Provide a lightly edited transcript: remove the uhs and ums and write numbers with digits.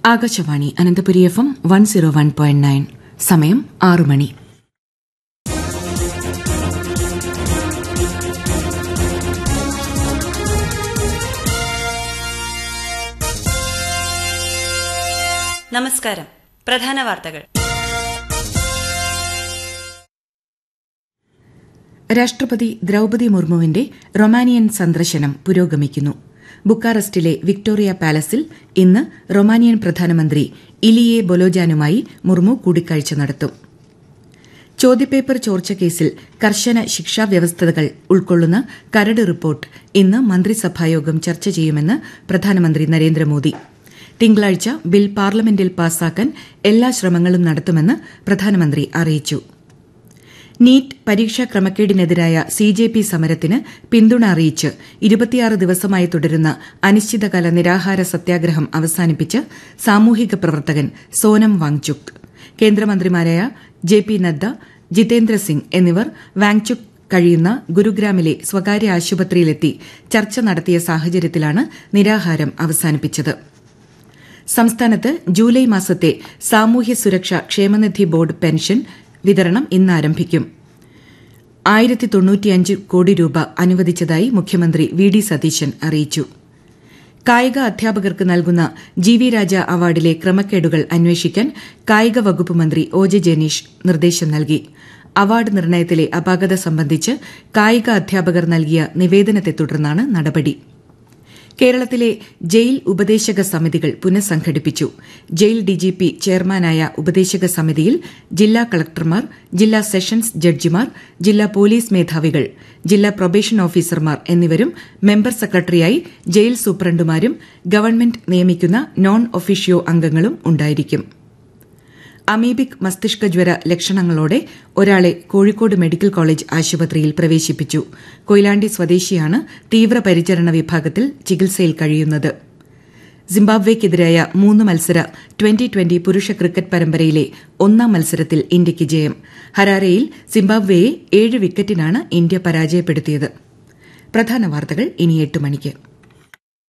Akashvani Ananthapuri FM 101.9. സമയം 6 മണി. നമസ്കാരം. പ്രധാന വാർത്തകൾ. രാഷ്ട്രപതി ദ്രൌപദി മുർമുവിന്റെ റൊമാനിയൻ സന്ദർശനം പുരോഗമിക്കുന്നു. ബുക്കാറസ്റ്റിലെ വിക്ടോറിയ പാലസിൽ ഇന്ന് റൊമാനിയൻ പ്രധാനമന്ത്രി ഇലിയെ ബൊലോജാനുമായി മുർമു കൂടിക്കാഴ്ച നടത്തും. ചോദ്യപേപ്പർ ചോർച്ച കേസിൽ കർശന ശിക്ഷാ വ്യവസ്ഥകൾ ഉൾക്കൊള്ളുന്ന കരട് റിപ്പോർട്ട് ഇന്ന് മന്ത്രിസഭായോഗം ചർച്ച ചെയ്യുമെന്ന് പ്രധാനമന്ത്രി നരേന്ദ്രമോദി. തിങ്കളാഴ്ച ബിൽ പാർലമെന്റിൽ പാസാക്കാൻ എല്ലാ ശ്രമങ്ങളും നടത്തുമെന്ന് പ്രധാനമന്ത്രി അറിയിച്ചു. നീറ്റ് പരീക്ഷാ ക്രമക്കേടിനെതിരായ CJP സമരത്തിന് പിന്തുണ അറിയിച്ച് 26 ദിവസമായി തുടരുന്ന അനിശ്ചിതകാല നിരാഹാര സത്യാഗ്രഹം അവസാനിപ്പിച്ച് സാമൂഹിക പ്രവർത്തകൻ സോനം വാങ്ചുക്. കേന്ദ്രമന്ത്രിമാരായ JP നദ്ദ, ജിതേന്ദ്ര സിംഗ് എന്നിവർ വാങ്ചുക് കഴിയുന്ന ഗുരുഗ്രാമിലെ സ്വകാര്യ ആശുപത്രിയിലെത്തി ചർച്ച നടത്തിയ സാഹചര്യത്തിലാണ് നിരാഹാരം അവസാനിപ്പിച്ചത്. സംസ്ഥാനത്ത് ജൂലൈ മാസത്തെ സാമൂഹ്യ സുരക്ഷാ ക്ഷേമനിധി ബോർഡ് പെൻഷൻ വിതരണം ഇന്ന് ആരംഭിക്കും. 1095 കോടി രൂപ അനുവദിച്ചതായി മുഖ്യമന്ത്രി VD സതീശൻ അറിയിച്ചു. കായിക അധ്യാപകർക്ക് നൽകുന്ന GV രാജ അവാർഡിലെ ക്രമക്കേടുകൾ അന്വേഷിക്കാൻ കായിക വകുപ്പ് മന്ത്രി OJ ജനീഷ് നിർദ്ദേശം നൽകി. അവാർഡ് നിർണയത്തിലെ അപാകത സംബന്ധിച്ച് കായിക അധ്യാപകർ നൽകിയ നിവേദനത്തെ തുടർന്നാണ് നടപടി. കേരളത്തിലെ ജയിൽ ഉപദേശക സമിതികൾ പുനഃസംഘടിപ്പിച്ചു. ജയിൽ DGP ചെയർമാനായ ഉപദേശക സമിതിയിൽ ജില്ലാ കളക്ടർമാർ, ജില്ലാ സെഷൻസ് ജഡ്ജിമാർ, ജില്ലാ പോലീസ് മേധാവികൾ, ജില്ലാ പ്രൊബേഷൻ ഓഫീസർമാർ എന്നിവരും മെമ്പർ സെക്രട്ടറിയായി ജയിൽ സൂപ്രണ്ടുമാരും ഗവൺമെന്റ് നിയമിക്കുന്ന നോൺ ഒഫീഷ്യോ അംഗങ്ങളും ഉണ്ടായിരിക്കും. അമീബിക് മസ്തിഷ്ക ജ്വര ലക്ഷണങ്ങളോടെ ഒരാളെ കോഴിക്കോട് മെഡിക്കൽ കോളേജ് ആശുപത്രിയിൽ പ്രവേശിപ്പിച്ചു. കൊയിലാണ്ടി സ്വദേശിയാണ് തീവ്രപരിചരണ വിഭാഗത്തിൽ ചികിത്സയിൽ കഴിയുന്നത്. സിംബാബ്വേക്കെതിരായ 3 മത്സര 2020 പുരുഷ ക്രിക്കറ്റ് പരമ്പരയിലെ 1-ാം മത്സരത്തിൽ ഇന്ത്യയ്ക്ക് ജയം. ഹരാരെയിൽ സിംബാബ്വേയെ 7 വിക്കറ്റിനാണ് ഇന്ത്യ പരാജയപ്പെടുത്തിയത്. പ്രധാന വാർത്തകൾ ഇനി 8 മണിക്ക്.